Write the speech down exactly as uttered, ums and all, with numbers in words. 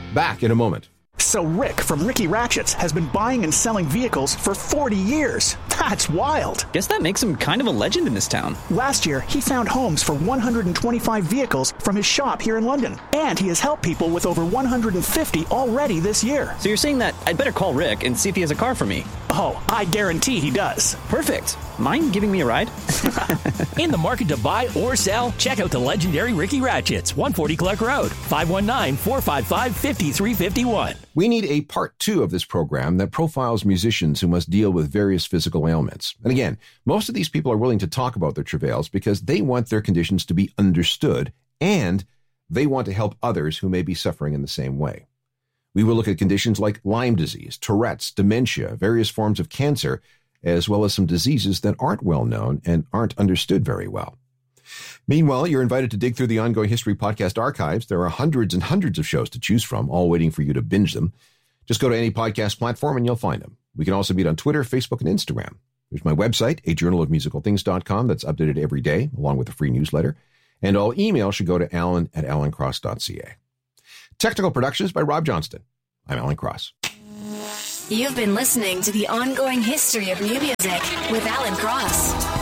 Back in a moment. So Rick from Ricky Ratchets has been buying and selling vehicles for forty years. That's wild. Guess that makes him kind of a legend in this town. Last year, he found homes for one hundred twenty-five vehicles from his shop here in London. And he has helped people with over one hundred fifty already this year. So you're saying that I'd better call Rick and see if he has a car for me? Oh, I guarantee he does. Perfect. Mind giving me a ride? In the market to buy or sell? Check out the legendary Ricky Ratchets, one forty Clark Road, five one nine, four five five, five three five one. We need a part two of this program that profiles musicians who must deal with various physical ailments. And again, most of these people are willing to talk about their travails because they want their conditions to be understood and they want to help others who may be suffering in the same way. We will look at conditions like Lyme disease, Tourette's, dementia, various forms of cancer, as well as some diseases that aren't well known and aren't understood very well. Meanwhile, you're invited to dig through the Ongoing History podcast archives. There are hundreds and hundreds of shows to choose from, all waiting for you to binge them. Just go to any podcast platform and you'll find them. We can also meet on Twitter, Facebook, and Instagram. There's my website, a journal of musical things dot com, that's updated every day, along with a free newsletter. And all email should go to alan at alan cross dot c a. Technical productions by Rob Johnston. I'm Alan Cross. You've been listening to the Ongoing History of New Music with Alan Cross.